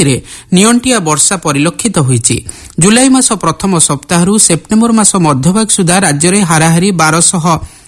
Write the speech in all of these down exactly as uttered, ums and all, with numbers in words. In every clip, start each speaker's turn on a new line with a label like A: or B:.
A: ରାଜନୀତିରେ ନିଅଣ୍ଟିଆ ବର୍ଷା ପରିଲକ୍ଷିତ ହୋଇଛି। ଜୁଲାଇ ମାସ ପ୍ରଥମ ସପ୍ତାହରୁ ସେପ୍ଟେମ୍ବର ମାସ ମଧ୍ୟଭାଗ ସୁଦ୍ଧା ରାଜ୍ୟରେ ହାରାହାରି ବାରଶହ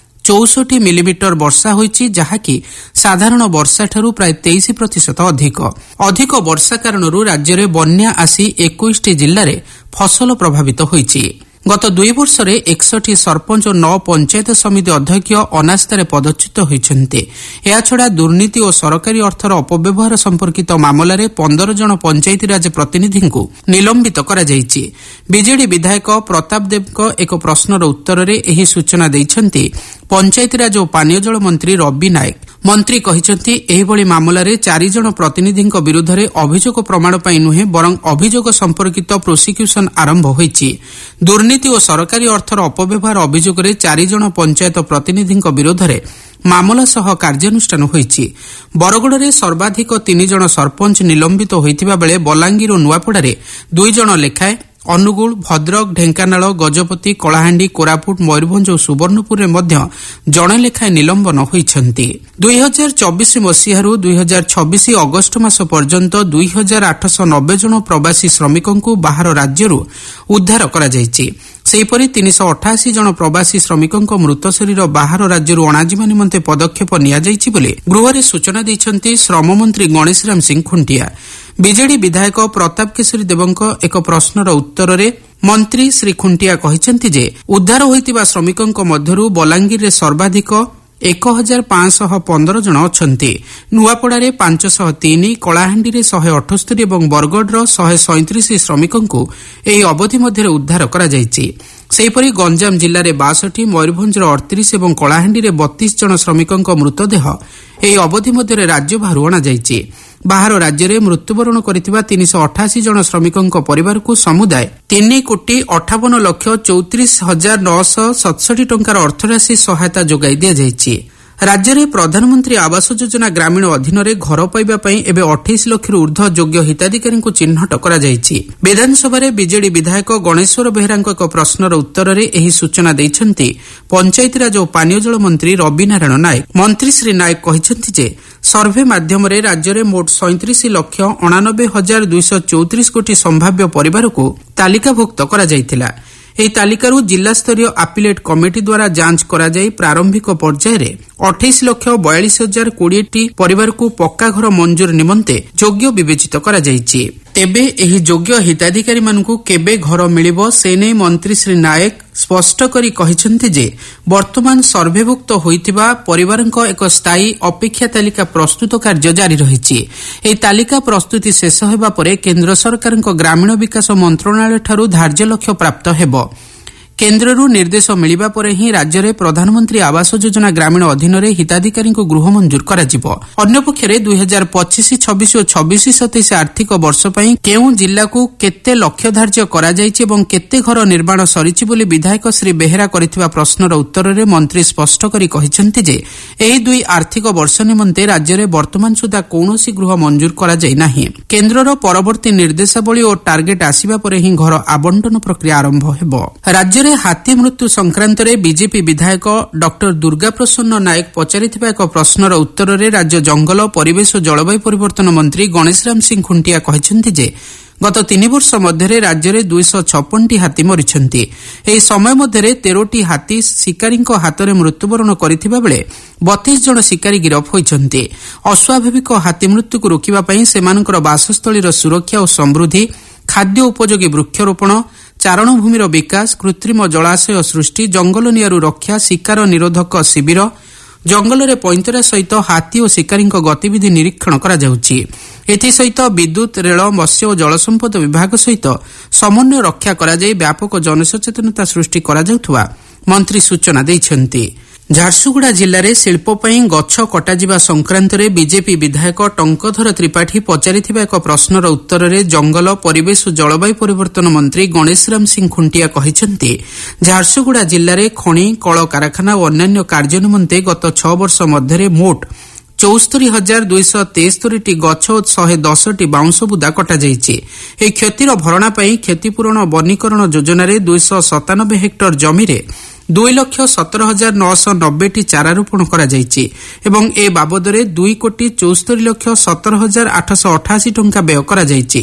A: ଚଉଷଠି ମିଲିମିଟର ବର୍ଷା ହୋଇଛି, ଯାହାକି ସାଧାରଣ ବର୍ଷାଠାରୁ ପ୍ରାୟ ତେଇଶ ପ୍ରତିଶତ ଅଧିକ। ଅଧିକ ବର୍ଷା କାରଣରୁ ରାଜ୍ୟରେ ବନ୍ୟା ଆସି ଏକୋଇଶଟି ଜିଲ୍ଲାରେ ଫସଲ ପ୍ରଭାବିତ ହୋଇଛି। ଗତ ଦୁଇ ବର୍ଷରେ ଏକଷଠି ସରପଞ୍ଚ ଓ ନଅ ପଞ୍ଚାୟତ ସମିତି ଅଧ୍ୟକ୍ଷ ଅନାସ୍ଥାରେ ପଦଚ୍ୟୁତ ହୋଇଛନ୍ତି। ଏହାଛଡ଼ା ଦୁର୍ନୀତି ଓ ସରକାରୀ ଅର୍ଥର ଅପବ୍ୟବହାର ସମ୍ପର୍କିତ ମାମଲାରେ ପନ୍ଦର ଜଣ ପଞ୍ଚାୟତିରାଜ ପ୍ରତିନିଧିଙ୍କୁ ନିଲମ୍ବିତ କରାଯାଇଛି। ବିଜେଡି ବିଧାୟକ ପ୍ରତାପ ଦେବଙ୍କ ଏକ ପ୍ରଶ୍ନର ଉତ୍ତରରେ ଏହି ସୂଚନା ଦେଇଛନ୍ତି ପଞ୍ଚାୟତିରାଜ ଓ ପାନୀୟ ଜଳ ମନ୍ତ୍ରୀ ରବି ନାୟକ। ମନ୍ତ୍ରୀ କହିଛନ୍ତି, ଏହିଭଳି ମାମଲାରେ ଚାରିଜଣ ପ୍ରତିନିଧିଙ୍କ ବିରୁଦ୍ଧରେ ଅଭିଯୋଗ ପ୍ରମାଣ ପାଇଁ ନୁହେଁ, ବରଂ ଅଭିଯୋଗ ସମ୍ପର୍କିତ ପ୍ରୋସିକ୍ୟୁସନ୍ ଆରମ୍ଭ ହୋଇଛି। ଦୁର୍ନୀତି ଓ ସରକାରୀ ଅର୍ଥର ଅପବ୍ୟବହାର ଅଭିଯୋଗରେ ଚାରିଜଣ ପଞ୍ଚାୟତ ପ୍ରତିନିଧିଙ୍କ ବିରୋଧରେ ମାମଲା ସହ କାର୍ଯ୍ୟାନୁଷ୍ଠାନ ହୋଇଛି। ବରଗଡ଼ରେ ସର୍ବାଧିକ ତିନି ଜଣ ସରପଞ୍ଚ ନିଲମ୍ବିତ ହୋଇଥିବା ବେଳେ ବଲାଙ୍ଗୀର ଓ ନୂଆପଡ଼ାରେ ଦୁଇ ଜଣ ଲେଖାଏଁ, ଅନୁଗୁଳ, ଭଦ୍ରକ, ଢେଙ୍କାନାଳ, ଗଜପତି, କଳାହାଣ୍ଡି, କୋରାପୁଟ, ମୟୂରଭଞ୍ଜ ଓ ସୁବର୍ଣ୍ଣପୁରରେ ମଧ୍ୟ ଜଣେ ଲେଖାଏଁ ନିଲମ୍ବନ ହୋଇଛନ୍ତି। ଦୁଇ ହଜାର ଚବିଶ ମସିହାରୁ ଦୁଇ ହଜାର ଛବିଶ ଅଗଷ୍ଟ ମାସ ପର୍ଯ୍ୟନ୍ତ ଦୁଇ ହଜାର ଆଠଶହ ନବେ ଜଣ ପ୍ରବାସୀ ଶ୍ରମିକଙ୍କୁ ବାହାର ରାଜ୍ୟରୁ ଉଦ୍ଧାର କରାଯାଇଛି। ସେହିପରି ତିନିଶହ ଅଠାଅଶୀ ଜଣ ପ୍ରବାସୀ ଶ୍ରମିକଙ୍କ ମୃତ ଶରୀର ବାହାର ରାଜ୍ୟରୁ ଅଣାଯିବା ନିମନ୍ତେ ପଦକ୍ଷେପ ନିଆଯାଇଛି ବୋଲି ଗୃହରେ ସୂଚନା ଦେଇଛନ୍ତି ଶ୍ରମମନ୍ତ୍ରୀ ଗଣେଶରାମ ସିଂ ଖୁଣ୍ଟିଆ। ବିଜେଡି ବିଧାୟକ ପ୍ରତାପ କେଶରୀ ଦେବଙ୍କ ଏକ ପ୍ରଶ୍ନର ଉତ୍ତରରେ ମନ୍ତ୍ରୀ ଶ୍ରୀ ଖୁଣ୍ଟିଆ କହିଛନ୍ତି ଯେ ଉଦ୍ଧାର ହୋଇଥିବା ଶ୍ରମିକଙ୍କ ମଧ୍ୟରୁ ବଲାଙ୍ଗୀରରେ ସର୍ବାଧିକ ଏକ ହଜାର ପାଞ୍ଚଶହ ପନ୍ଦର ଜଣ ଅଛନ୍ତି। ନୂଆପଡ଼ାରେ ପାଞ୍ଚଶହ ତିନି, କଳାହାଣ୍ଡିରେ ଶହେ ଅଠସ୍ତରୀ ଏବଂ ବରଗଡ଼ର ଶହେ ସଇଁତିରିଶ ଶ୍ରମିକଙ୍କୁ ଏହି ଅବଧି ମଧ୍ୟରେ ଉଦ୍ଧାର କରାଯାଇଛି। ସେହିପରି ଗଞ୍ଜାମ ଜିଲ୍ଲାରେ ବାଷଠି, ମୟୂରଭଞ୍ଜର ଅଠତିରିଶ ଏବଂ କଳାହାଣ୍ଡିରେ ବତିଶ ଜଣ ଶ୍ରମିକଙ୍କ ମୃତଦେହ ଏହି ଅବଧି ମଧ୍ୟରେ ରାଜ୍ୟ ବାହାରୁ ଅଣାଯାଇଛି। ବାହାର ରାଜ୍ୟରେ ମୃତ୍ୟୁବରଣ କରିଥିବା ତିନିଶହ ଅଠାଅଶୀ ଜଣ ଶ୍ରମିକଙ୍କ ପରିବାରକୁ ସମୁଦାୟ ତିନି କୋଟି ଅଠାବନ ଲକ୍ଷ ଚଉତିରିଶ ହଜାର ନଅଶହ ସତଷଠି ଟଙ୍କାର ଅର୍ଥରାଶି ସହାୟତା ଯୋଗାଇ ଦିଆଯାଇଛି। ରାଜ୍ୟରେ ପ୍ରଧାନମନ୍ତ୍ରୀ ଆବାସ ଯୋଜନା ଗ୍ରାମୀଣ ଅଧୀନରେ ଘର ପାଇବା ପାଇଁ ଏବେ ଅଠେଇଶ ଲକ୍ଷରୁ ଊର୍ଦ୍ଧ୍ୱ ଯୋଗ୍ୟ ହିତାଧିକାରୀଙ୍କୁ ଚିହ୍ନଟ କରାଯାଇଛି। ବିଧାନସଭାରେ ବିଜେଡି ବିଧାୟକ ଗଣେଶ୍ୱର ବେହେରାଙ୍କ ଏକ ପ୍ରଶ୍ନର ଉତ୍ତରରେ ଏହି ସୂଚନା ଦେଇଛନ୍ତି ପଞ୍ଚାୟତିରାଜ ଓ ପାନୀୟ ଜଳ ମନ୍ତ୍ରୀ ରବି ନାରାୟଣ ନାୟକ। ମନ୍ତ୍ରୀ ଶ୍ରୀ ନାୟକ କହିଛନ୍ତି ଯେ ସର୍ଭେ ମାଧ୍ୟମରେ ରାଜ୍ୟରେ ମୋଟ ସଇଁତିରିଶ ଲକ୍ଷ ଅଣାନବେ ହଜାର ଦୁଇଶହ ଚଉତିରିଶ ଗୋଟି ସମ୍ଭାବ୍ୟ ପରିବାରକୁ ତାଲିକାଭୁକ୍ତ କରାଯାଇଥିଲା। ଏହି ତାଲିକାରୁ ଜିଲ୍ଲାସ୍ତରୀୟ ଆपिଲେଟ୍ କମିଟି ଦ୍ୱାରା ଯାଞ୍ଚ କରାଯାଇ ପ୍ରାରମ୍ଭିକ ପର୍ଯ୍ୟାୟରେ ଅଠେଇଶ ଲକ୍ଷ ବୟାଳିଶ ହଜାର କୋଡ଼ିଏଟି ପରିବାରକୁ ପକ୍କା ଘର ମଞ୍ଜୁର ନିମନ୍ତେ ଯୋଗ୍ୟ ବିବେଚିତ କରାଯାଇଛି। ତେବେ ଏହି ଯୋଗ୍ୟ ହିତାଧିକାରୀମାନଙ୍କୁ କେବେ ଘର ମିଳିବ ସେ ନେଇ ମନ୍ତ୍ରୀ ଶ୍ରୀ ନାୟକ ସ୍ପଷ୍ଟ କରି କହିଛନ୍ତି ଯେ ବର୍ତ୍ତମାନ ସର୍ଭେଭୁକ୍ତ ହୋଇଥିବା ପରିବାରଙ୍କ ଏକ ସ୍ଥାୟୀ ଅପେକ୍ଷା ତାଲିକା ପ୍ରସ୍ତୁତ କାର୍ଯ୍ୟ ଜାରି ରହିଛି। ଏହି ତାଲିକା ପ୍ରସ୍ତୁତି ଶେଷ ହେବା ପରେ କେନ୍ଦ୍ର ସରକାରଙ୍କ ଗ୍ରାମୀଣ ବିକାଶ ମନ୍ତ୍ରଣାଳୟଠାରୁ ଧାର୍ଯ୍ୟ ଲକ୍ଷ୍ୟ ପ୍ରାପ୍ତ ହେବ। କେନ୍ଦ୍ରରୁ ନିର୍ଦ୍ଦେଶ ମିଳିବା ପରେ ହିଁ ରାଜ୍ୟରେ ପ୍ରଧାନମନ୍ତ୍ରୀ ଆବାସ ଯୋଜନା ଗ୍ରାମୀଣ ଅଧୀନରେ ହିତାଧିକାରୀଙ୍କୁ ଗୃହ ମଞ୍ଜୁର କରାଯିବ। ଅନ୍ୟପକ୍ଷରେ ଦୁଇ ହଜାର ପଚିଶ ଛବିଶ ଓ ଛବିଶ ସତେଇଶ ଆର୍ଥିକ ବର୍ଷ ପାଇଁ କେଉଁ ଜିଲ୍ଲାକୁ କେତେ ଲକ୍ଷ୍ୟ ଧାର୍ଯ୍ୟ କରାଯାଇଛି ଏବଂ କେତେ ଘର ନିର୍ମାଣ ସରିଛି ବୋଲି ବିଧାୟକ ଶ୍ରୀ ବେହେରା କରିଥିବା ପ୍ରଶ୍ନର ଉତ୍ତରରେ ମନ୍ତ୍ରୀ ସ୍ପଷ୍ଟ କରି କହିଛନ୍ତି ଯେ ଏହି ଦୁଇ ଆର୍ଥିକ ବର୍ଷ ନିମନ୍ତେ ରାଜ୍ୟରେ ବର୍ତ୍ତମାନ ସୁଦ୍ଧା କୌଣସି ଗୃହ ମଞ୍ଜୁର କରାଯାଇ ନାହିଁ। କେନ୍ଦ୍ରର ପରବର୍ତ୍ତୀ ନିର୍ଦ୍ଦେଶାବଳୀ ଓ ଟାର୍ଗେଟ୍ ଆସିବା ପରେ ହିଁ ଘର ଆବଣ୍ଟନ ପ୍ରକ୍ରିୟା ଆରମ୍ଭ ହେବ। ରାଜ୍ୟରେ ହାତୀ ମୃତ୍ୟୁ ସଂକ୍ରାନ୍ତରେ ବିଜେପି ବିଧାୟକ ଡକ୍ଟର ଦୁର୍ଗାପ୍ରସନ୍ନ ନାୟକ ପଚାରିଥିବା ଏକ ପ୍ରଶ୍ନର ଉତ୍ତରରେ ରାଜ୍ୟ ଜଙ୍ଗଲ, ପରିବେଶ ଓ ଜଳବାୟୁ ପରିବର୍ତ୍ତନ ମନ୍ତ୍ରୀ ଗଣେଶରାମ ସିଂ ଖୁଣ୍ଟିଆ କହିଛନ୍ତି ଯେ ଗତ ତିନି ବର୍ଷ ମଧ୍ୟରେ ରାଜ୍ୟରେ ଦୁଇଶହ ଛପନଟି ହାତୀ ମରିଛନ୍ତି। ଏହି ସମୟ ମଧ୍ୟରେ ତେରଟି ହାତୀ ଶିକାରୀଙ୍କ ହାତରେ ମୃତ୍ୟୁବରଣ କରିଥିବା ବେଳେ ବତିଶ ଜଣ ଶିକାରୀ ଗିରଫ ହୋଇଛନ୍ତି। ଅସ୍ୱାଭାବିକ ହାତୀ ମୃତ୍ୟୁକୁ ରୋକିବା ପାଇଁ ସେମାନଙ୍କର ବାସସ୍ଥଳୀର ସୁରକ୍ଷା ଓ ସମୃଦ୍ଧି, ଖାଦ୍ୟ ଉପଯୋଗୀ ବୃକ୍ଷରୋପଣ, ଚାରଣଭୂମିର ବିକାଶ, କୃତ୍ରିମ ଜଳାଶୟ ସୃଷ୍ଟି, ଜଙ୍ଗଲ ନିଆଁରୁ ରକ୍ଷା, ଶିକାର ନିରୋଧକ ଶିବିର, ଜଙ୍ଗଲରେ ପଇଁତରା ସହିତ ହାତୀ ଓ ଶିକାରୀଙ୍କ ଗତିବିଧି ନିରୀକ୍ଷଣ କରାଯାଉଛି। ଏଥିସହିତ ବିଦ୍ୟୁତ୍, ରେଳ, ମତ୍ସ୍ୟ ଓ ଜଳସମ୍ପଦ ବିଭାଗ ସହିତ ସମନ୍ୱୟ ରକ୍ଷା କରାଯାଇ ବ୍ୟାପକ ଜନସଚେତନତା ସୃଷ୍ଟି କରାଯାଉଥିବା ମନ୍ତ୍ରୀ ସୂଚନା ଦେଇଛନ୍ତି। ଝାରସୁଗୁଡ଼ା ଜିଲ୍ଲାରେ ଶିଳ୍ପ ପାଇଁ ଗଛ କଟାଯିବା ସଂକ୍ରାନ୍ତରେ ବିଜେପି ବିଧାୟକ ଟଙ୍କଧର ତ୍ରିପାଠୀ ପଚାରିଥିବା ଏକ ପ୍ରଶ୍ନର ଉତ୍ତରରେ ଜଙ୍ଗଲ, ପରିବେଶ ଓ ଜଳବାୟୁ ପରିବର୍ତ୍ତନ ମନ୍ତ୍ରୀ ଗଣେଶରାମ ସିଂ ଖୁଣ୍ଟିଆ କହିଛନ୍ତି ଝାରସୁଗୁଡ଼ା ଜିଲ୍ଲାରେ ଖଣି, କଳକାରଖାନା ଓ ଅନ୍ୟାନ୍ୟ କାର୍ଯ୍ୟ ନିମନ୍ତେ ଗତ ଛଅ ବର୍ଷ ମଧ୍ୟରେ ମୋଟ ଚଉସ୍ତରୀ ହଜାର ଦୁଇଶହ ତେସ୍ତରୀଟି ଗଛ ଓ ଶହେ ଦଶଟି ବାଉଁଶ ବୁଦା କଟାଯାଇଛି। ଏହି କ୍ଷତିର ଭରଣା ପାଇଁ କ୍ଷତିପୂରଣ ବନୀକରଣ ଯୋଜନାରେ ଦୁଇଶହ ସତାନବେ ହେକ୍ଟର ଜମିରେ ଦୁଇ ଲକ୍ଷ ସତର ହଜାର ନଅଶହ ନବେଟି ଚାରାରୋପଣ କରାଯାଇଛି ଏବଂ ଏ ବାବଦରେ ଦୁଇ କୋଟି ଚଉସ୍ତରୀ ଲକ୍ଷ ସତର ହଜାର ଆଠଶହ ଅଠାଅଶୀ ଟଙ୍କା ବ୍ୟୟ କରାଯାଇଛି।